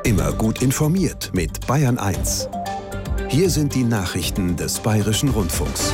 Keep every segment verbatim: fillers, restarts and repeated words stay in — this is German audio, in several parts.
Immer gut informiert mit Bayern eins. Hier sind die Nachrichten des Bayerischen Rundfunks.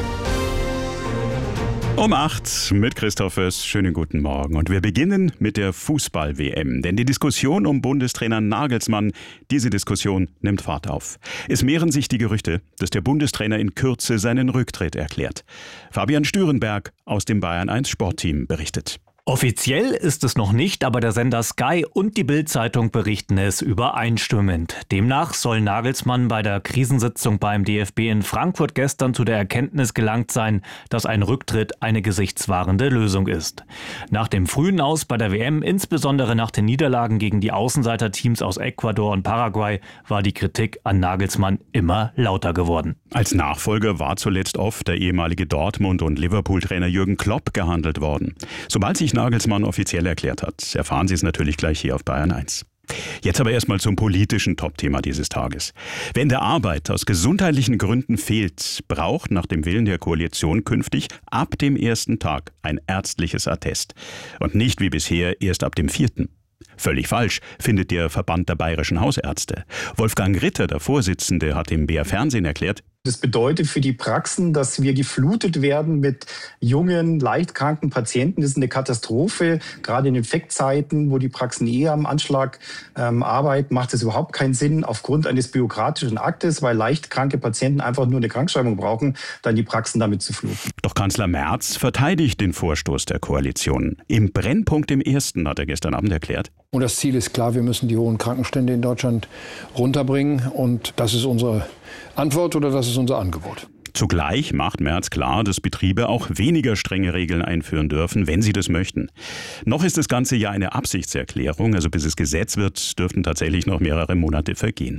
Um acht mit Christoph Föß. Schönen guten Morgen. Und wir beginnen mit der Fußball-W M. Denn die Diskussion um Bundestrainer Nagelsmann, diese Diskussion nimmt Fahrt auf. Es mehren sich die Gerüchte, dass der Bundestrainer in Kürze seinen Rücktritt erklärt. Fabian Stürenberg aus dem Bayern eins Sportteam berichtet. Offiziell ist es noch nicht, aber der Sender Sky und die Bild-Zeitung berichten es übereinstimmend. Demnach soll Nagelsmann bei der Krisensitzung beim D F B in Frankfurt gestern zu der Erkenntnis gelangt sein, dass ein Rücktritt eine gesichtswahrende Lösung ist. Nach dem frühen Aus bei der W M, insbesondere nach den Niederlagen gegen die Außenseiterteams aus Ecuador und Paraguay, war die Kritik an Nagelsmann immer lauter geworden. Als Nachfolger war zuletzt oft der ehemalige Dortmund- und Liverpool-Trainer Jürgen Klopp gehandelt worden. Sobald sich Nagelsmann offiziell erklärt hat, erfahren Sie es natürlich gleich hier auf Bayern eins. Jetzt aber erstmal zum politischen Topthema dieses Tages. Wenn der Arbeit aus gesundheitlichen Gründen fehlt, braucht nach dem Willen der Koalition künftig ab dem ersten Tag ein ärztliches Attest. Und nicht wie bisher erst ab dem vierten. Völlig falsch, findet der Verband der bayerischen Hausärzte. Wolfgang Ritter, der Vorsitzende, hat im B R Fernsehen erklärt: Das bedeutet für die Praxen, dass wir geflutet werden mit jungen, leicht kranken Patienten. Das ist eine Katastrophe. Gerade in Infektzeiten, wo die Praxen eher am Anschlag ähm, arbeiten, macht es überhaupt keinen Sinn, aufgrund eines bürokratischen Aktes, weil leicht kranke Patienten einfach nur eine Krankschreibung brauchen, dann die Praxen damit zu fluten. Doch Kanzler Merz verteidigt den Vorstoß der Koalition. Im Brennpunkt im Ersten hat er gestern Abend erklärt: Und das Ziel ist klar, wir müssen die hohen Krankenstände in Deutschland runterbringen. Und das ist unsere Antwort oder das ist unser Angebot. Zugleich macht Merz klar, dass Betriebe auch weniger strenge Regeln einführen dürfen, wenn sie das möchten. Noch ist das Ganze ja eine Absichtserklärung, also bis es Gesetz wird, dürften tatsächlich noch mehrere Monate vergehen.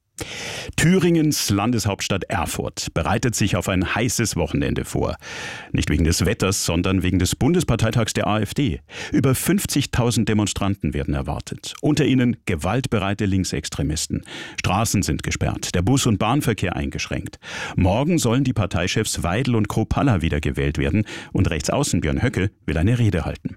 Thüringens Landeshauptstadt Erfurt bereitet sich auf ein heißes Wochenende vor. Nicht wegen des Wetters, sondern wegen des Bundesparteitags der AfD. Über fünfzigtausend Demonstranten werden erwartet. Unter ihnen gewaltbereite Linksextremisten. Straßen sind gesperrt, der Bus- und Bahnverkehr eingeschränkt. Morgen sollen die Parteichefs Weidel und Kropalla wiedergewählt werden und Rechtsaußen Björn Höcke will eine Rede halten.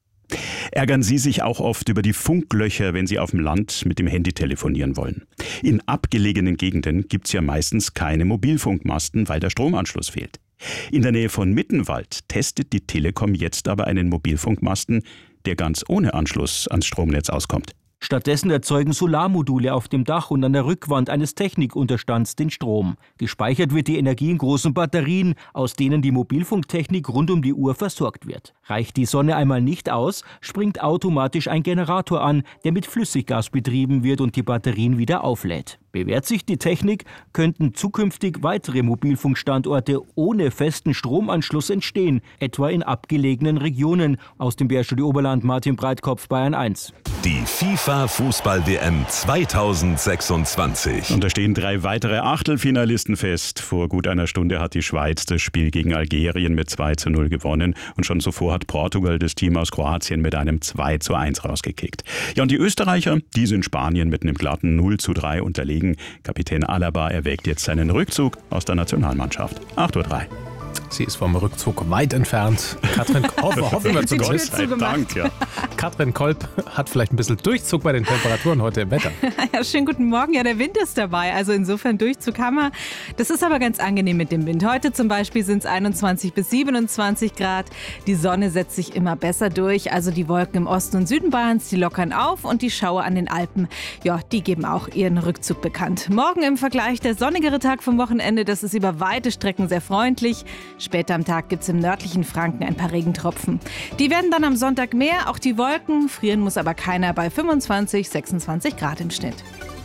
Ärgern Sie sich auch oft über die Funklöcher, wenn Sie auf dem Land mit dem Handy telefonieren wollen? In abgelegenen Gegenden gibt es ja meistens keine Mobilfunkmasten, weil der Stromanschluss fehlt. In der Nähe von Mittenwald testet die Telekom jetzt aber einen Mobilfunkmasten, der ganz ohne Anschluss ans Stromnetz auskommt. Stattdessen erzeugen Solarmodule auf dem Dach und an der Rückwand eines Technikunterstands den Strom. Gespeichert wird die Energie in großen Batterien, aus denen die Mobilfunktechnik rund um die Uhr versorgt wird. Reicht die Sonne einmal nicht aus, springt automatisch ein Generator an, der mit Flüssiggas betrieben wird und die Batterien wieder auflädt. Bewährt sich die Technik, könnten zukünftig weitere Mobilfunkstandorte ohne festen Stromanschluss entstehen, etwa in abgelegenen Regionen. Aus dem Bärstudio Oberland, Martin Breitkopf, Bayern eins. Die FIFA-Fußball-W M zweitausendsechsundzwanzig. Und da stehen drei weitere Achtelfinalisten fest. Vor gut einer Stunde hat die Schweiz das Spiel gegen Algerien mit zwei zu null gewonnen. Und schon zuvor hat Portugal das Team aus Kroatien mit einem zwei zu eins rausgekickt. Ja, und die Österreicher, die sind Spanien mit einem glatten null zu drei unterlegen. Kapitän Alaba erwägt jetzt seinen Rückzug aus der Nationalmannschaft. acht Uhr drei. Sie ist vom Rückzug weit entfernt. Katrin Kolb, hoffen wir zu Gott sei Dank, ja. Katrin Kolb hat vielleicht ein bisschen Durchzug bei den Temperaturen heute im Wetter. Ja, schönen guten Morgen. Ja, der Wind ist dabei. Also insofern Durchzug haben wir. Das ist aber ganz angenehm mit dem Wind. Heute zum Beispiel sind es einundzwanzig bis siebenundzwanzig Grad. Die Sonne setzt sich immer besser durch. Also die Wolken im Osten und Süden Bayerns, die lockern auf. Und die Schauer an den Alpen, ja, die geben auch ihren Rückzug bekannt. Morgen im Vergleich der sonnigere Tag vom Wochenende. Das ist über weite Strecken sehr freundlich. Später am Tag gibt es im nördlichen Franken ein paar Regentropfen. Die werden dann am Sonntag mehr, auch die Wolken. Frieren muss aber keiner bei fünfundzwanzig, sechsundzwanzig Grad im Schnitt.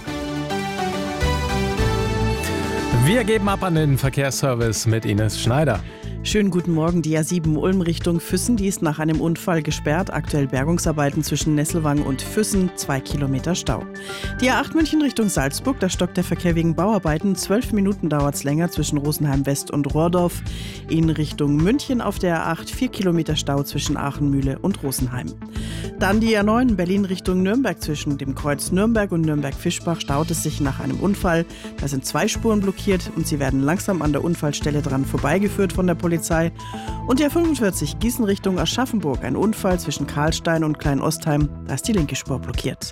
Wir geben ab an den Verkehrsservice mit Ines Schneider. Schönen guten Morgen. Die A sieben Ulm Richtung Füssen, die ist nach einem Unfall gesperrt. Aktuell Bergungsarbeiten zwischen Nesselwang und Füssen, zwei Kilometer Stau. Die A acht München Richtung Salzburg, da stockt der Verkehr wegen Bauarbeiten. Zwölf Minuten dauert es länger zwischen Rosenheim West und Rohrdorf. In Richtung München auf der A acht, vier Kilometer Stau zwischen Aachenmühle und Rosenheim. Dann die A neun Berlin Richtung Nürnberg zwischen dem Kreuz Nürnberg und Nürnberg-Fischbach staut es sich nach einem Unfall. Da sind zwei Spuren blockiert und sie werden langsam an der Unfallstelle dran vorbeigeführt von der Polizei. Und die A fünfundvierzig Gießen Richtung Aschaffenburg. Ein Unfall zwischen Karlstein und Kleinostheim. Da ist die linke Spur blockiert.